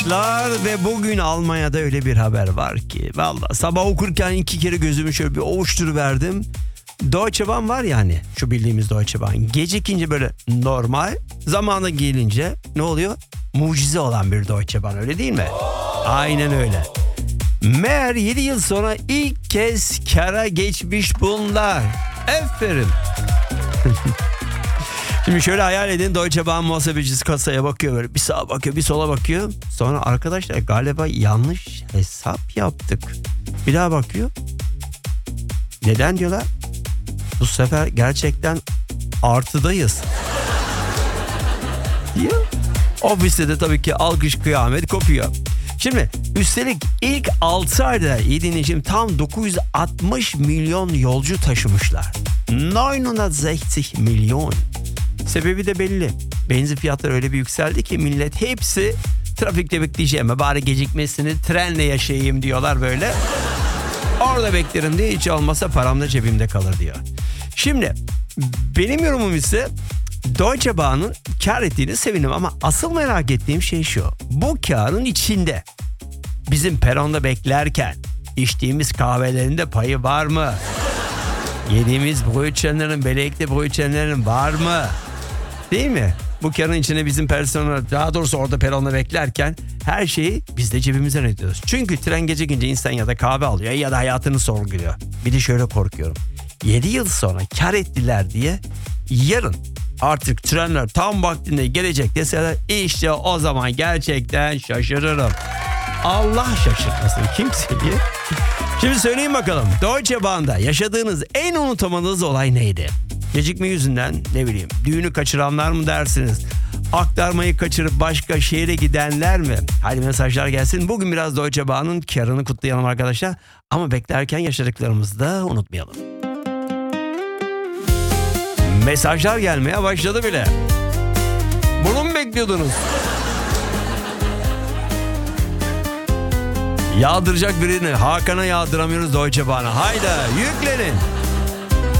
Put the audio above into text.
arkadaşlar ve bugün Almanya'da öyle bir haber var ki vallahi sabah okurken 2 kere gözümü şöyle bir ovuşturuverdim. Deutsche Bahn var yani, şu bildiğimiz Deutsche Bahn. Gecikince böyle normal, zamanı gelince ne oluyor? Mucize olan bir Deutsche Bahn, öyle değil mi? Aynen öyle. Meğer 7 yıl sonra ilk kez kâra geçmiş bunlar. Aferin. Şimdi şöyle hayal edin, Deutsche Bahn muhasebecisi kasaya bakıyor, böyle bir sağa bakıyor bir sola bakıyor. Sonra arkadaşlar galiba yanlış hesap yaptık. Bir daha bakıyor. Neden diyorlar? Bu sefer gerçekten artıdayız. Diyor. Ofiste de tabii ki alkış kıyamet kopuyor. Şimdi üstelik ilk 6 ayda iyi dinleyeceğim, tam 960 milyon yolcu taşımışlar. 960 milyon. Sebebi de belli. Benzin fiyatları öyle bir yükseldi ki millet hepsi trafikte bekleyeceğim, bari gecikmesini trenle yaşayayım diyorlar böyle. Orada beklerim diye, hiç olmasa param da cebimde kalır diyor. Şimdi benim yorumum ise Deutsche Bahn'ın kar ettiğini sevindim ama asıl merak ettiğim şey şu: bu karın içinde bizim peronda beklerken içtiğimiz kahvelerin de payı var mı? Yediğimiz brötchenlerin, belekli brötchenlerin var mı? Değil mi? Bu karın içine bizim personel, daha doğrusu orada peronda beklerken her şeyi biz de cebimizden ödüyoruz. Çünkü tren gecekince insan ya da kahve alıyor ya da hayatını sorguluyor. Bir de şöyle korkuyorum. 7 yıl sonra kar ettiler diye yarın artık trenler tam vaktinde gelecek deseler, işte o zaman gerçekten şaşırırım. Allah şaşırtmasın kimseyi. Şimdi söyleyin bakalım, Deutsche Bahn'da yaşadığınız en unutamadığınız olay neydi? Gecikme yüzünden, ne bileyim, düğünü kaçıranlar mı dersiniz? Aktarmayı kaçırıp başka şehre gidenler mi? Hadi mesajlar gelsin. Bugün biraz Deutsche Bahn'ın karını kutlayalım arkadaşlar. Ama beklerken yaşadıklarımızı da unutmayalım. Mesajlar gelmeye başladı bile. Bunu mu bekliyordunuz? Yağdıracak birini Hakan'a yağdıramıyoruz Deutsche Bahn'a. Haydi yüklenin.